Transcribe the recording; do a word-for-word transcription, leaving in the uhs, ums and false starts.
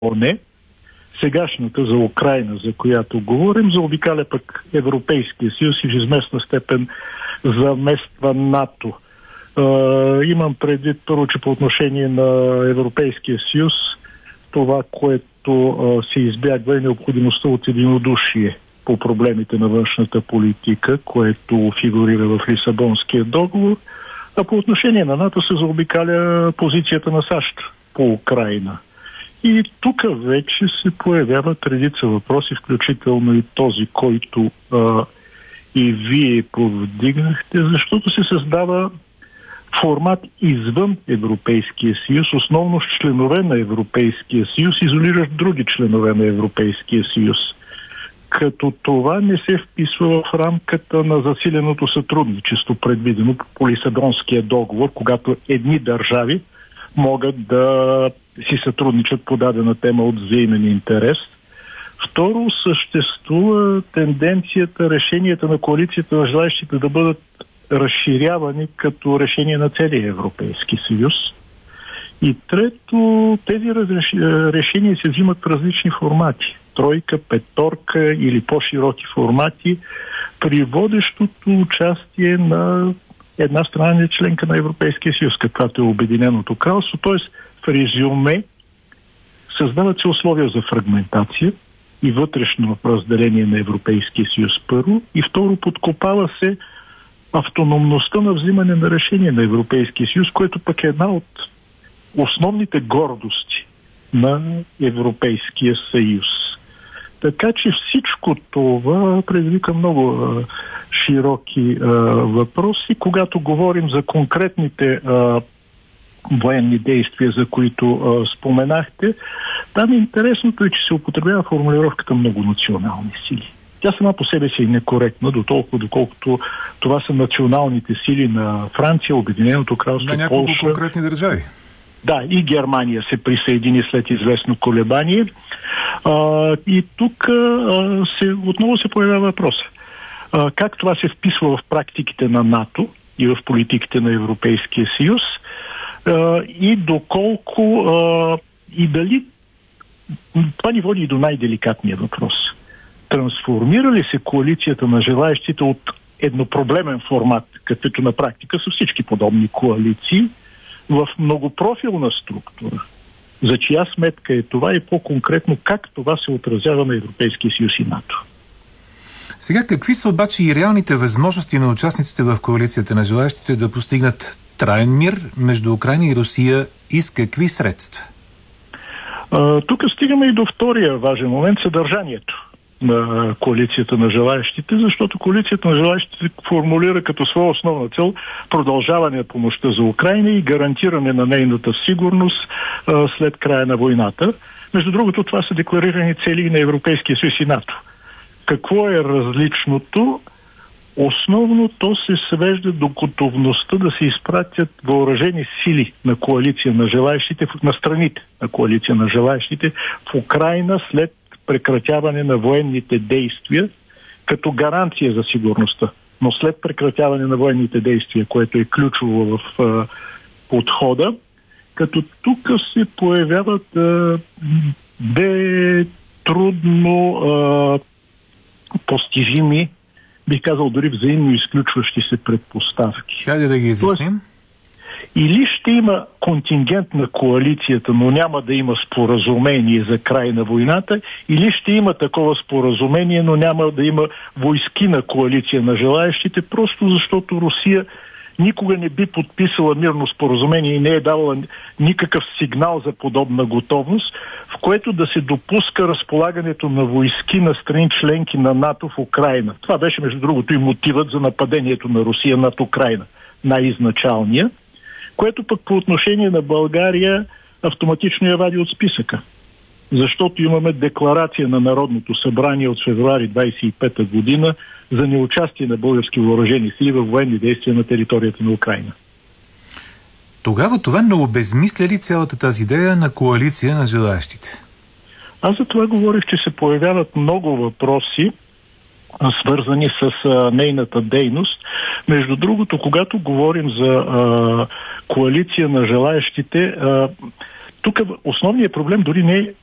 ООН. Сегашната за Украйна, за която говорим, заобикаля пък Европейския съюз и в известна степен замества НАТО. Е, имам предвид първо, че по отношение на Европейския съюз това, което е, се избягва, е необходимостта от единодушие по проблемите на външната политика, което фигурира в Лисабонския договор, а по отношение на НАТО се заобикаля позицията на САЩ по Украйна. И тук вече се появяват редица въпроси, включително и този, който а, и вие повдигнахте, защото се създава формат извън Европейския съюз, основно с членове на Европейския съюз, изолиращ други членове на Европейския съюз. Като това не се вписва в рамката на засиленото сътрудничество, предвидено по Лисабонския договор, когато едни държави могат да си сътрудничат по дадена тема от взаимен интерес. Второ, съществува тенденцията решенията на коалицията на желаещите да бъдат разширявани като решение на целия Европейски съюз. И трето, тези разреш... решения се взимат в различни формати. Тройка, петорка или по-широки формати при водещото участие на една страна не членка на Европейския съюз, каквато е Обединеното кралство. Т.е. в резюме създават се условия за фрагментация и вътрешно разделение на Европейския съюз първо, и второ, подкопава се автономността на взимане на решение на Европейския съюз, което пък е една от основните гордости на Европейския съюз. Така че всичко това предизвика много а, широки а, въпроси. Когато говорим за конкретните а, военни действия, за които а, споменахте, там интересното е, че се употребява формулировката многонационални сили. Тя сама по себе си е некоректна, дотолкова доколкото това са националните сили на Франция, Обединеното кралство, на няколко Полша. конкретни държави. Да, и Германия се присъедини след известно колебание. А, и тук а, се, отново се появява въпроса. А, как това се вписва в практиките на НАТО и в политиките на Европейския съюз, а, и доколко а, и дали това ни води и до най-деликатния въпрос. Трансформира ли се коалицията на желаещите от еднопроблемен формат, каквито на практика са всички подобни коалиции, в многопрофилна структура? За чия сметка е това и по-конкретно как това се отразява на Европейския съюз и НАТО? Сега, какви са обаче и реалните възможности на участниците в коалицията на желаещите да постигнат траен мир между Украйна и Русия и с какви средства? А, тук стигаме и до втория важен момент – съдържанието на коалицията на желаещите, защото коалицията на желаещите формулира като своя основна цел продължаване на помощта за Украйна и гарантиране на нейната сигурност а, след края на войната. Между другото, това са декларирани цели и на Европейския съюз и НАТО. Какво е различното? Основно то се свежда до готовността да се изпратят въоръжени сили на коалиция на желаещите, на страните на коалиция на желаещите в Украйна след прекратяване на военните действия като гаранция за сигурността. Но след прекратяване на военните действия, което е ключово в а, подхода, като тук се появяват а, две трудно а, постижими, бих казал дори взаимно изключващи се предпоставки. Хайде да ги изясним. Или ще има контингент на коалицията, но няма да има споразумение за край на войната, или ще има такова споразумение, но няма да има войски на коалиция на желаещите, просто защото Русия никога не би подписала мирно споразумение и не е давала никакъв сигнал за подобна готовност, в което да се допуска разполагането на войски на страни членки на НАТО в Украйна. Това беше, между другото, и мотивът за нападението на Русия над Украйна, най-изначалния, което пък по отношение на България автоматично я вади от списъка. Защото имаме декларация на Народното събрание от февруари двадесет и пета година за неучастие на български въоръжени сили във военни действия на територията на Украйна. Тогава това не обезмисля ли цялата тази идея на коалиция на желаещите? Аз за това говорих, че се появяват много въпроси, свързани с а, нейната дейност. Между другото, когато говорим за а, коалиция на желаещите, а, тук основният проблем дори не е